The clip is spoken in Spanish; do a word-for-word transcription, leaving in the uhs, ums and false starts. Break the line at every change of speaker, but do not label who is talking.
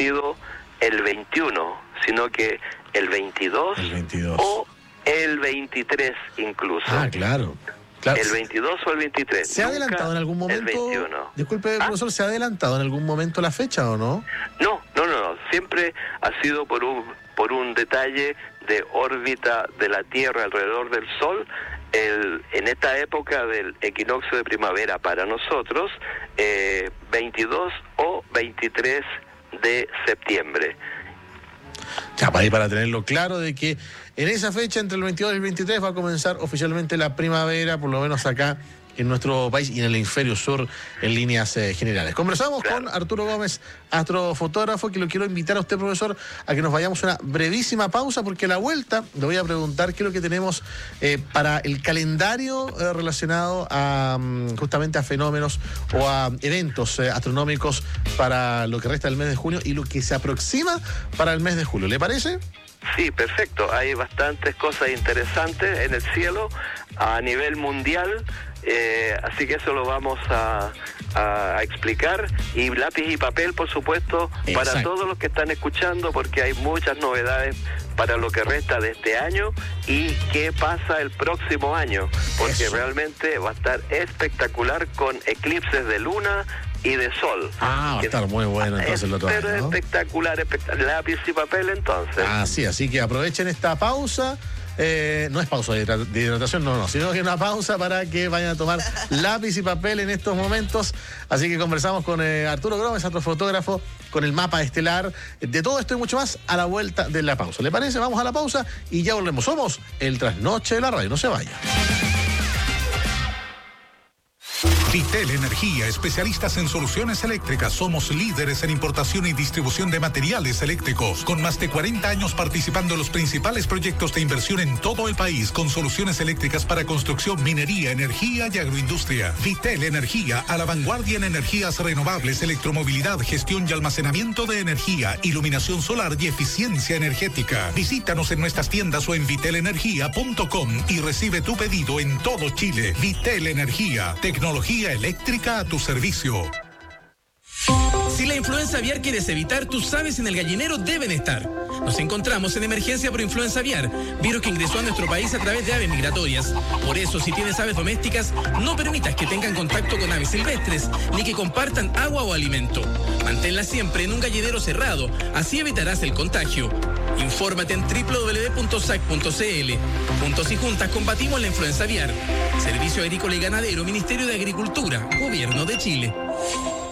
sido el veintiuno, sino que el veintidós,
el veintidós
o el veintitrés incluso.
Ah, claro. Claro.
El veintidós o el veintitrés.
¿Se ha adelantado en algún momento?
El veintiuno.
Disculpe,
¿Ah?
profesor, ¿se ha adelantado en algún momento la fecha o no?
No, no, no, no. Siempre ha sido por un por un detalle de órbita de la Tierra alrededor del Sol. El, en esta época del equinoccio de primavera para nosotros, eh, veintidós o veintitrés de septiembre.
Ya, para, para tenerlo claro de que en esa fecha, entre el veintidós y el veintitrés, va a comenzar oficialmente la primavera, por lo menos acá en nuestro país y en el hemisferio sur en líneas eh, generales. Conversamos claro. con Arturo Gómez, astrofotógrafo, que lo quiero invitar a usted, profesor, a que nos vayamos a una brevísima pausa, porque a la vuelta le voy a preguntar qué es lo que tenemos eh, para el calendario eh, relacionado a um, justamente a fenómenos o a eventos eh, astronómicos para lo que resta del mes de junio y lo que se aproxima para el mes de julio. ¿Le parece?
Sí, perfecto. Hay bastantes cosas interesantes en el cielo a nivel mundial, eh, así que eso lo vamos a, a, a explicar. Y lápiz y papel, por supuesto, Exacto. para todos los que están escuchando, porque hay muchas novedades para lo que resta de este año y qué pasa el próximo año, porque eso. realmente va a estar espectacular con eclipses de luna y de sol.
Ah, va a estar muy bueno entonces el otro año,
Pero
¿no?
espectacular, espectacular. Lápiz y papel entonces.
Ah, sí, así que aprovechen esta pausa. Eh, no es pausa de, hidrat- de hidratación, no, no, sino que una pausa para que vayan a tomar lápiz y papel en estos momentos. Así que conversamos con eh, Arturo Gómez, astrofotógrafo, con el mapa estelar. De todo esto y mucho más a la vuelta de la pausa. ¿Le parece? Vamos a la pausa y ya volvemos. Somos el Trasnoche de la Radio. No se vaya.
Vitel Energía, especialistas en soluciones eléctricas. Somos líderes en importación y distribución de materiales eléctricos, con más de cuarenta años participando en los principales proyectos de inversión en todo el país, con soluciones eléctricas para construcción, minería, energía y agroindustria. Vitel Energía, a la vanguardia en energías renovables, electromovilidad, gestión y almacenamiento de energía, iluminación solar y eficiencia energética. Visítanos en nuestras tiendas o en vitel energía punto com y recibe tu pedido en todo Chile. Vitel Energía, tecnología eléctrica a tu servicio.
Si la influenza aviar quieres evitar, tus aves en el gallinero deben estar. Nos encontramos en emergencia por influenza aviar, virus que ingresó a nuestro país a través de aves migratorias. Por eso, si tienes aves domésticas, no permitas que tengan contacto con aves silvestres, ni que compartan agua o alimento. Manténlas siempre en un gallinero cerrado, así evitarás el contagio. Infórmate en doble u doble u doble u punto sac punto c l. Juntos y juntas combatimos la influenza aviar. Servicio Agrícola y Ganadero, Ministerio de Agricultura, Gobierno de Chile.